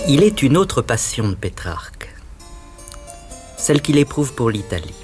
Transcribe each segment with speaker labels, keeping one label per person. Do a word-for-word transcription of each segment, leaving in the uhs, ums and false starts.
Speaker 1: Il est une autre passion de Pétrarque, celle qu'il éprouve pour l'Italie.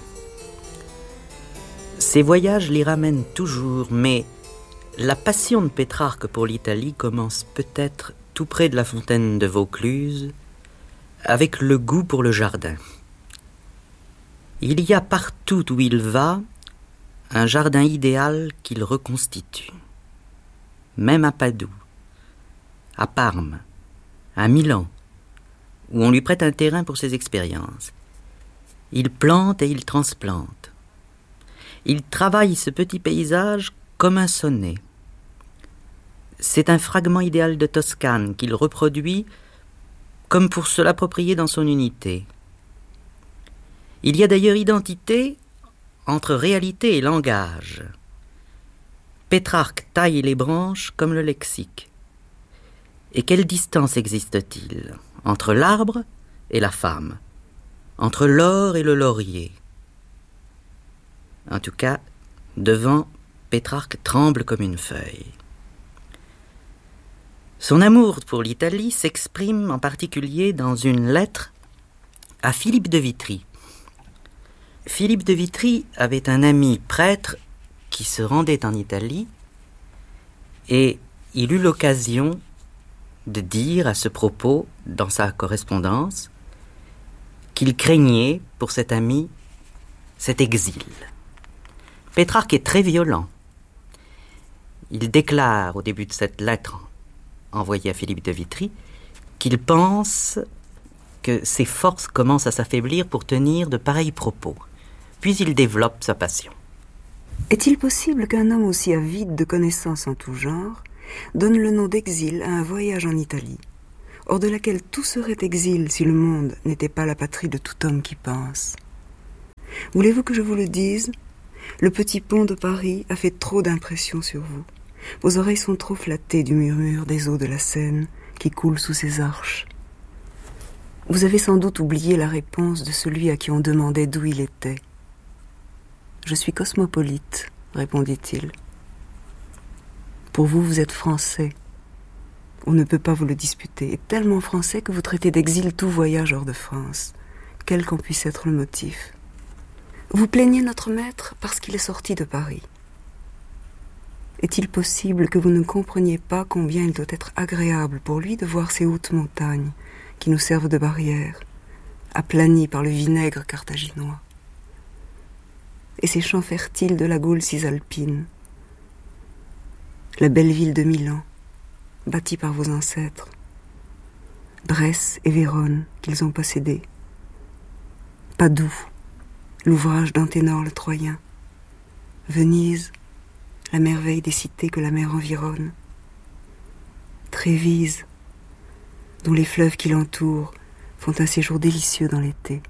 Speaker 1: Ses voyages l'y ramènent toujours, mais la passion de Pétrarque pour l'Italie commence peut-être tout près de la fontaine de Vaucluse, avec le goût pour le jardin. Il y a partout où il va un jardin idéal qu'il reconstitue. Même à Padoue, à Parme, à Milan, où on lui prête un terrain pour ses expériences. Il plante et il transplante. Il travaille ce petit paysage comme un sonnet. C'est un fragment idéal de Toscane qu'il reproduit comme pour se l'approprier dans son unité. Il y a d'ailleurs identité entre réalité et langage. Pétrarque taille les branches comme le lexique. Et quelle distance existe-t-il entre l'arbre et la femme, entre l'or et le laurier? En tout cas, devant, Pétrarque tremble comme une feuille. Son amour pour l'Italie s'exprime en particulier dans une lettre à Philippe de Vitry. Philippe de Vitry avait un ami prêtre qui se rendait en Italie et il eut l'occasion de dire à ce propos, dans sa correspondance, qu'il craignait pour cet ami cet exil. Pétrarque est très violent. Il déclare au début de cette lettre envoyée à Philippe de Vitry qu'il pense que ses forces commencent à s'affaiblir pour tenir de pareils propos. Puis il développe sa passion.
Speaker 2: Est-il possible qu'un homme aussi avide de connaissances en tout genre donne le nom d'exil à un voyage en Italie, hors de laquelle tout serait exil si le monde n'était pas la patrie de tout homme qui pense? Voulez-vous que je vous le dise? Le petit pont de Paris a fait trop d'impression sur vous. Vos oreilles sont trop flattées du murmure des eaux de la Seine qui coulent sous ses arches. Vous avez sans doute oublié la réponse de celui à qui on demandait d'où il était. « Je suis cosmopolite », répondit-il. Pour vous, vous êtes français. On ne peut pas vous le disputer. Et tellement français que vous traitez d'exil tout voyage hors de France, quel qu'en puisse être le motif. Vous plaignez notre maître parce qu'il est sorti de Paris. Est-il possible que vous ne compreniez pas combien il doit être agréable pour lui de voir ces hautes montagnes qui nous servent de barrière, aplanies par le vinaigre carthaginois, et ces champs fertiles de la Gaule cisalpine, la belle ville de Milan, bâtie par vos ancêtres, Bresse et Vérone qu'ils ont possédées, Padoue, l'ouvrage d'Anténor le Troyen, Venise, la merveille des cités que la mer environne, Trévise, dont les fleuves qui l'entourent font un séjour délicieux dans l'été.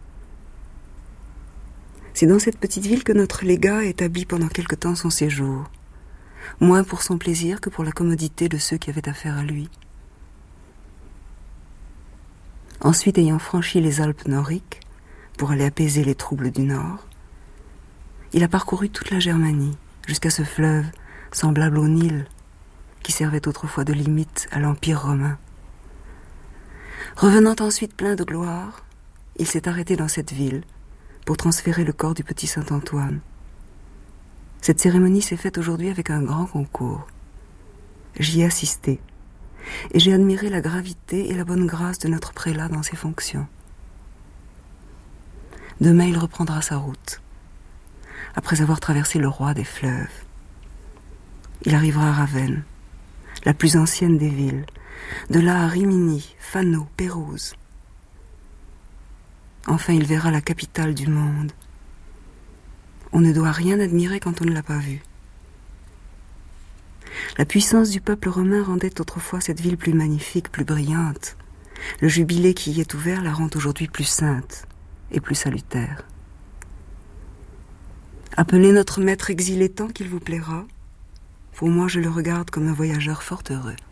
Speaker 2: C'est dans cette petite ville que notre légat établit pendant quelque temps son séjour, moins pour son plaisir que pour la commodité de ceux qui avaient affaire à lui. Ensuite, ayant franchi les Alpes noriques, pour aller apaiser les troubles du Nord, il a parcouru toute la Germanie, jusqu'à ce fleuve semblable au Nil, qui servait autrefois de limite à l'Empire romain. Revenant ensuite plein de gloire, il s'est arrêté dans cette ville pour transférer le corps du petit Saint-Antoine. Cette cérémonie s'est faite aujourd'hui avec un grand concours. J'y ai assisté, et j'ai admiré la gravité et la bonne grâce de notre prélat dans ses fonctions. Demain, il reprendra sa route. Après avoir traversé le roi des fleuves, il arrivera à Ravenne, la plus ancienne des villes, de là à Rimini, Fano, Pérouse. Enfin, il verra la capitale du monde. On ne doit rien admirer quand on ne l'a pas vue. La puissance du peuple romain rendait autrefois cette ville plus magnifique, plus brillante. Le jubilé qui y est ouvert la rend aujourd'hui plus sainte et plus salutaire. Appelez notre maître exilé tant qu'il vous plaira. Pour moi, je le regarde comme un voyageur fort heureux.